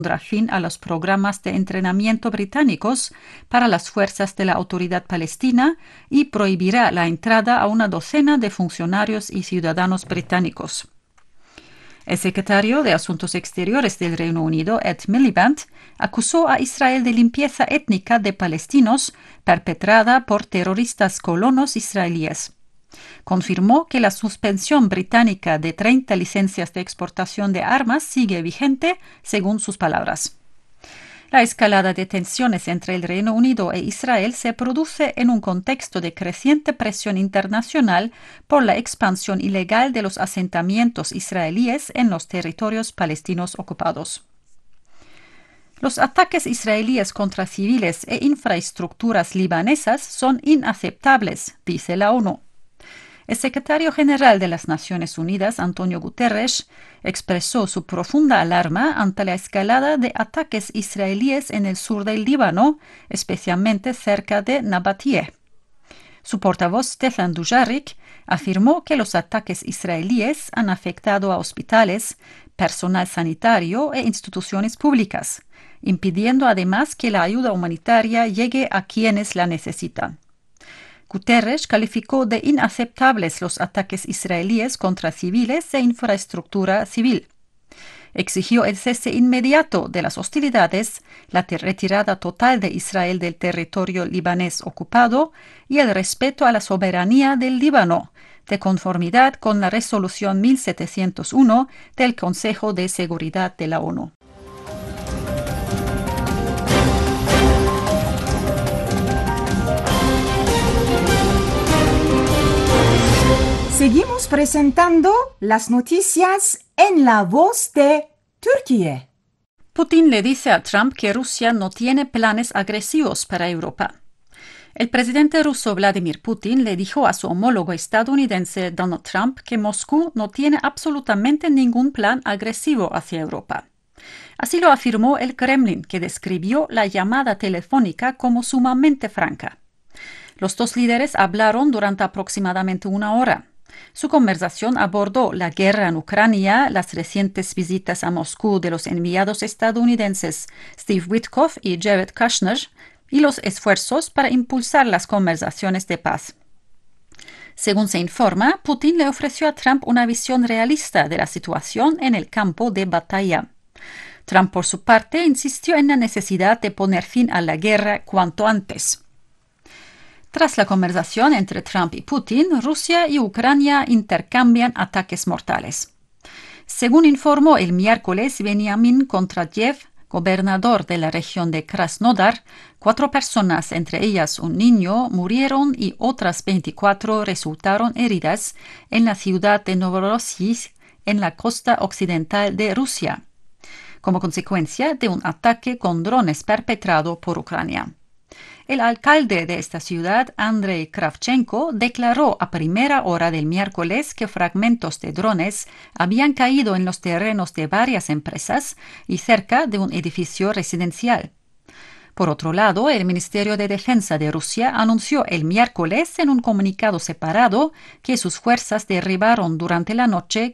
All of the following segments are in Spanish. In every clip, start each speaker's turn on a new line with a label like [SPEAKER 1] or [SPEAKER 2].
[SPEAKER 1] pondrá fin a los programas de entrenamiento británicos para las fuerzas de la Autoridad Palestina y prohibirá la entrada a una docena de funcionarios y ciudadanos británicos. El secretario de Asuntos Exteriores del Reino Unido, Ed Miliband, acusó a Israel de limpieza étnica de palestinos perpetrada por terroristas colonos israelíes. Confirmó que la suspensión británica de 30 licencias de exportación de armas sigue vigente, según sus palabras. La escalada de tensiones entre el Reino Unido e Israel se produce en un contexto de creciente presión internacional por la expansión ilegal de los asentamientos israelíes en los territorios palestinos ocupados. Los ataques israelíes contra civiles e infraestructuras libanesas son inaceptables, dice la ONU. El secretario general de las Naciones Unidas, Antonio Guterres, expresó su profunda alarma ante la escalada de ataques israelíes en el sur del Líbano, especialmente cerca de Nabatie. Su portavoz, Stefan Dujarric, afirmó que los ataques israelíes han afectado a hospitales, personal sanitario e instituciones públicas, impidiendo además que la ayuda humanitaria llegue a quienes la necesitan. Guterres calificó de inaceptables los ataques israelíes contra civiles e infraestructura civil. Exigió el cese inmediato de las hostilidades, la retirada total de Israel del territorio libanés ocupado y el respeto a la soberanía del Líbano, de conformidad con la resolución 1701 del Consejo de Seguridad de la ONU.
[SPEAKER 2] Seguimos presentando las noticias en la voz de Turquía.
[SPEAKER 1] Putin le dice a Trump que Rusia no tiene planes agresivos para Europa. El presidente ruso Vladimir Putin le dijo a su homólogo estadounidense Donald Trump que Moscú no tiene absolutamente ningún plan agresivo hacia Europa. Así lo afirmó el Kremlin, que describió la llamada telefónica como sumamente franca. Los dos líderes hablaron durante aproximadamente una hora. Su conversación abordó la guerra en Ucrania, las recientes visitas a Moscú de los enviados estadounidenses Steve Witkoff y Jared Kushner y los esfuerzos para impulsar las conversaciones de paz. Según se informa, Putin le ofreció a Trump una visión realista de la situación en el campo de batalla. Trump, por su parte, insistió en la necesidad de poner fin a la guerra cuanto antes. Tras la conversación entre Trump y Putin, Rusia y Ucrania intercambian ataques mortales. Según informó el miércoles Veniamin Kondratyev, gobernador de la región de Krasnodar, 4 personas, entre ellas un niño, murieron y otras 24 resultaron heridas en la ciudad de Novorossiysk, en la costa occidental de Rusia, como consecuencia de un ataque con drones perpetrado por Ucrania. El alcalde de esta ciudad, Andrei Kravchenko, declaró a primera hora del miércoles que fragmentos de drones habían caído en los terrenos de varias empresas y cerca de un edificio residencial. Por otro lado, el Ministerio de Defensa de Rusia anunció el miércoles en un comunicado separado que sus fuerzas derribaron durante la noche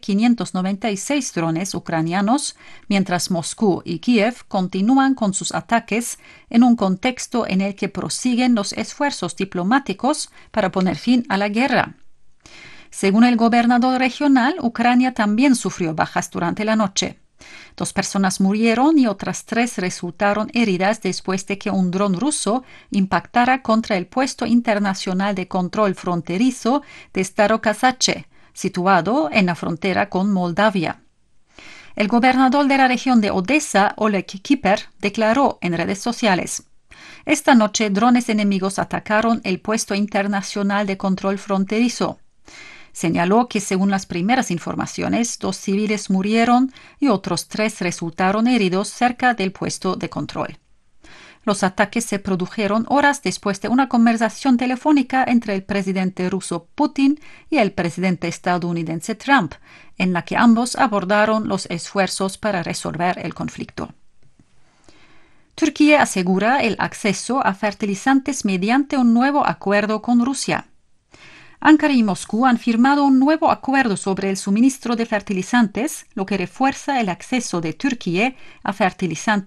[SPEAKER 1] 596 drones ucranianos, mientras Moscú y Kiev continúan con sus ataques en un contexto en el que prosiguen los esfuerzos diplomáticos para poner fin a la guerra. Según el gobernador regional, Ucrania también sufrió bajas durante la noche. 2 personas murieron y otras 3 resultaron heridas después de que un dron ruso impactara contra el puesto internacional de control fronterizo de Starokazache, situado en la frontera con Moldavia. El gobernador de la región de Odessa, Oleg Kiper, declaró en redes sociales: "Esta noche drones enemigos atacaron el puesto internacional de control fronterizo". Señaló que según las primeras informaciones, 2 civiles murieron y otros 3 resultaron heridos cerca del puesto de control. Los ataques se produjeron horas después de una conversación telefónica entre el presidente ruso Putin y el presidente estadounidense Trump, en la que ambos abordaron los esfuerzos para resolver el conflicto. Turquía asegura el acceso a fertilizantes mediante un nuevo acuerdo con Rusia. Ankara y Moscú han firmado un nuevo acuerdo sobre el suministro de fertilizantes, lo que refuerza el acceso de Turquía a fertilizantes